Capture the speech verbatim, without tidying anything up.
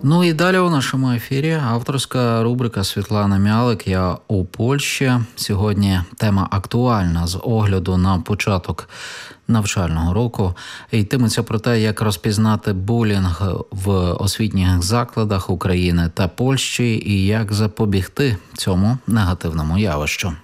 Ну і далі у нашому ефірі авторська рубрика Світлани Мялик «Я у Польщі». Сьогодні тема актуальна з огляду на початок навчального року. Йтиметься про те, як розпізнати булінг в освітніх закладах України та Польщі і як запобігти цьому негативному явищу.